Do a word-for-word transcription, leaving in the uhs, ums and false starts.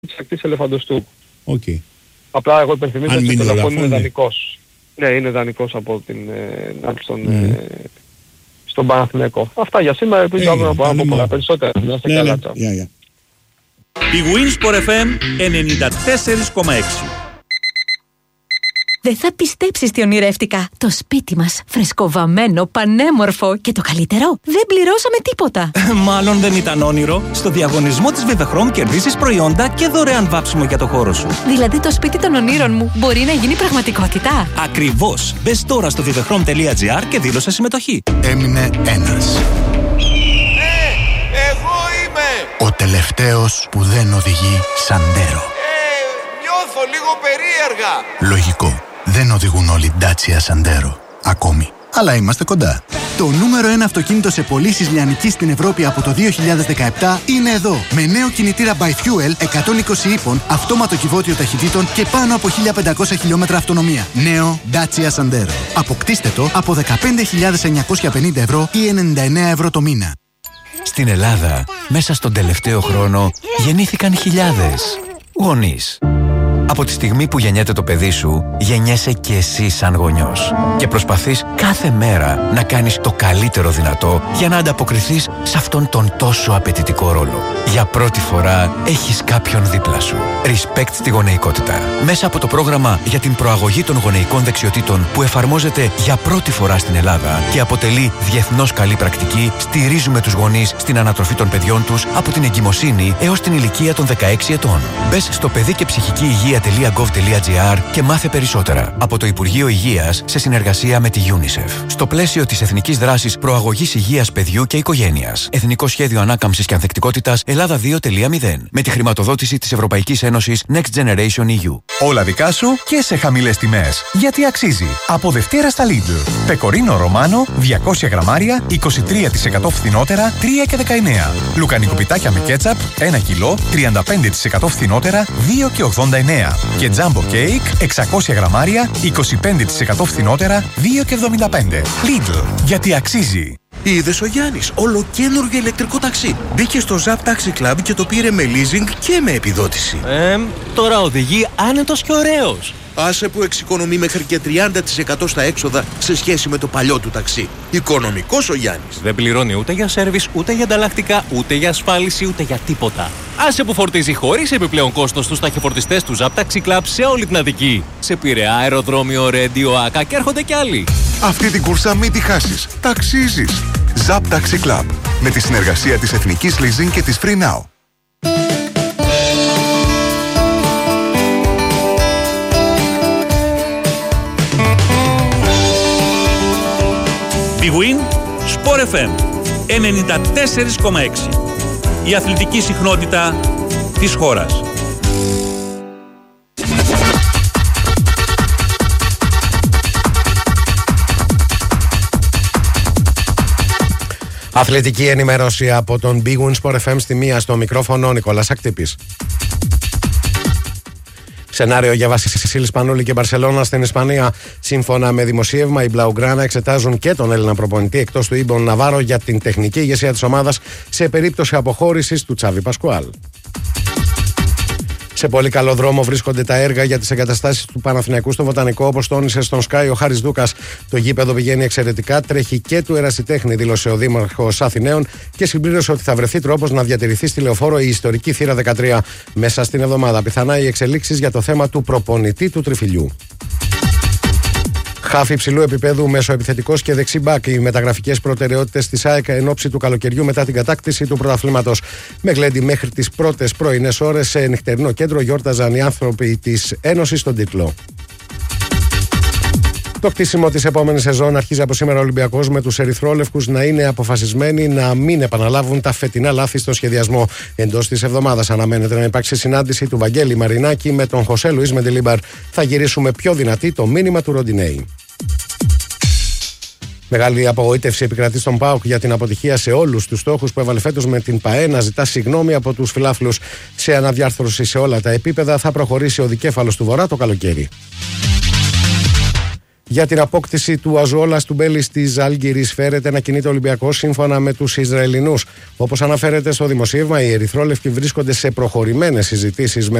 της ακτής Ελεφαντοστού. Okay. Απλά εγώ υπενθυμίζω ότι ο Τελαφών είναι ναι. δανεικός. Ναι, είναι δανεικός από την ε, στον, mm. ε, στον Παναθηναϊκό. Αυτά για σήμερα, ελπίζω να πω από πολλά περισσότερα. Να είστε καλά. Η Winsport εφ εμ ενενήντα τέσσερα κόμμα έξι. Δεν θα πιστέψεις τι ονειρεύτηκα. Το σπίτι μας, φρεσκοβαμμένο, πανέμορφο και το καλύτερο, δεν πληρώσαμε τίποτα. Μάλλον δεν ήταν όνειρο. Στο διαγωνισμό της Vivechrom κερδίσεις προϊόντα και δωρεάν βάψιμο για το χώρο σου. Δηλαδή το σπίτι των ονείρων μου μπορεί να γίνει πραγματικότητα. Ακριβώς. Μπες τώρα στο vivechrom τελεία gr και δήλωσε συμμετοχή. Έμεινε ένας. Ε, εγώ είμαι! Ο τελευταίος που δεν οδηγεί Σαντέρο. Ε, νιώθω λίγο περίεργα. Λογικό. Δεν οδηγούν όλοι Dacia Sandero. Ακόμη. Αλλά είμαστε κοντά. Το νούμερο ένα αυτοκίνητο σε πωλήσεις λιανικής στην Ευρώπη από το δύο χιλιάδες δεκαεπτά είναι εδώ. Με νέο κινητήρα by Fuel εκατόν είκοσι ύπων, αυτόματο κυβότιο ταχυτήτων και πάνω από χίλια πεντακόσια χιλιόμετρα αυτονομία. Νέο Dacia Sandero. Αποκτήστε το από δεκαπέντε χιλιάδες εννιακόσια πενήντα ευρώ ή ενενήντα εννέα ευρώ το μήνα. Στην Ελλάδα, μέσα στον τελευταίο χρόνο, γεννήθηκαν χιλιάδες γονείς. Από τη στιγμή που γεννιέται το παιδί σου, γεννιέσαι και εσύ σαν γονιός. Και προσπαθείς κάθε μέρα να κάνεις το καλύτερο δυνατό για να ανταποκριθείς σε αυτόν τον τόσο απαιτητικό ρόλο. Για πρώτη φορά έχεις κάποιον δίπλα σου. Respect στη γονεϊκότητα. Μέσα από το πρόγραμμα για την προαγωγή των γονεϊκών δεξιοτήτων που εφαρμόζεται για πρώτη φορά στην Ελλάδα και αποτελεί διεθνώς καλή πρακτική, στηρίζουμε τους γονείς στην ανατροφή των παιδιών τους από την εγκυμοσύνη έως την ηλικία των δεκαέξι ετών. Μπες στο παιδί και ψυχική υγεία τελεία γκοβ τελεία τζι άρ και μάθε περισσότερα από το Υπουργείο Υγείας σε συνεργασία με τη UNICEF. Στο πλαίσιο της Εθνικής Δράσης Προαγωγής Υγείας Παιδιού και Οικογένειας. Εθνικό Σχέδιο Ανάκαμψης και Ανθεκτικότητας Ελλάδα δύο τελεία μηδέν. Με τη χρηματοδότηση της Ευρωπαϊκής Ένωσης Next Generation ι γιου. Όλα δικά σου και σε χαμηλές τιμές. Γιατί αξίζει. Από Δευτέρα στα Lidl. Πεκορίνο Ρωμάνο διακόσια γραμμάρια είκοσι τρία τοις εκατό φθηνότερα τρία και δεκαεννέα. Λουκανικό πιτάκια με κέτσαπ ένα κιλό τριάντα πέντε τοις εκατό φθηνότερα δύο και ογδόντα εννέα. Και Jumbo Cake εξακόσια γραμμάρια είκοσι πέντε τοις εκατό φθηνότερα δύο και εβδομήντα πέντε. Lidl. Γιατί αξίζει. Είδες ο Γιάννης, ολοκαίνουργιο ηλεκτρικό ταξί. Μπήκε στο Zap Taxi Club και το πήρε με leasing και με επιδότηση. Ε, τώρα οδηγεί άνετος και ωραίος. Άσε που εξοικονομεί μέχρι και τριάντα τοις εκατό στα έξοδα σε σχέση με το παλιό του ταξί. Οικονομικός ο Γιάννης. Δεν πληρώνει ούτε για σέρβις, ούτε για ανταλλακτικά, ούτε για ασφάλιση, ούτε για τίποτα. Άσε που φορτίζει χωρίς επιπλέον κόστος στους ταχυφορτιστές του Zap Taxi Club σε όλη την Αττική. Σε Πειραιά, αεροδρόμιο, Ρέντιο, Άκα και έρχονται κι άλλοι. Αυτή την κούρσα μην τη χάσεις. Ταξίζεις. Zap Taxi Club. Με τη συνεργασία της Εθνικής Leasing και της Free Now. Big Win Sport εφ εμ ενενήντα τέσσερα κόμμα έξι. Η αθλητική συχνότητα της χώρας. Αθλητική ενημέρωση από τον Big Win Sport εφ εμ στη μία, στο μικρόφωνο Νικόλας Ακτύπης. Σενάριο για Βασίλη Σπανούλη και Μπαρσελόνα στην Ισπανία. Σύμφωνα με δημοσίευμα, οι Μπλαουγκράνα εξετάζουν και τον Έλληνα προπονητή εκτός του Ήμπον Ναβάρο για την τεχνική ηγεσία της ομάδας σε περίπτωση αποχώρησης του Τσάβι Πασκουάλ. Σε πολύ καλό δρόμο βρίσκονται τα έργα για τις εγκαταστάσεις του Παναθηναϊκού στο Βοτανικό, όπως τόνισε στον Sky ο Χάρης Δούκας. Το γήπεδο πηγαίνει εξαιρετικά, τρέχει και του ερασιτέχνη, δήλωσε ο Δήμαρχος Αθηναίων και συμπλήρωσε ότι θα βρεθεί τρόπος να διατηρηθεί στη Λεωφόρο η ιστορική θύρα δεκατρία μέσα στην εβδομάδα. Πιθανά οι εξελίξεις για το θέμα του προπονητή του Τριφυλιού. Χάφι υψηλού επίπεδου, μεσοεπιθετικός και δεξί μπακ. Οι μεταγραφικές προτεραιότητες της ΑΕΚ εν ώψη του καλοκαιριού μετά την κατάκτηση του πρωταθλήματος. Με γλέντι μέχρι τις πρώτες πρωινές ώρες σε νυχτερινό κέντρο γιόρταζαν οι άνθρωποι της Ένωσης στον τίτλο. Το κτίσιμο της επόμενης σεζόν αρχίζει από σήμερα ο Ολυμπιακός, με τους ερυθρόλευκους να είναι αποφασισμένοι να μην επαναλάβουν τα φετινά λάθη στον σχεδιασμό. Εντός της εβδομάδας αναμένεται να υπάρξει συνάντηση του Βαγγέλη Μαρινάκη με τον Χωσέ Λουίς Μεντιλίμπαρ. Θα γυρίσουμε πιο δυνατή, το μήνυμα του Ροντινέη. Μεγάλη απογοήτευση επικρατεί στον ΠΑΟΚ για την αποτυχία σε όλους τους στόχους που έβαλε φέτος, με την ΠΑΕ να ζητά συγγνώμη από τους φιλάθλους. Σε αναδιάρθρωση σε όλα τα επίπεδα θα προχωρήσει ο δικέφαλος του Βορρά το καλοκαίρι. Για την απόκτηση του Αζουόλα του Μπέλη τη Ζάλγκιρη φέρεται να κινείται ο Ολυμπιακός σύμφωνα με τους Ισραηλινούς. Όπως αναφέρεται στο δημοσίευμα, οι ερυθρόλευκοι βρίσκονται σε προχωρημένες συζητήσεις με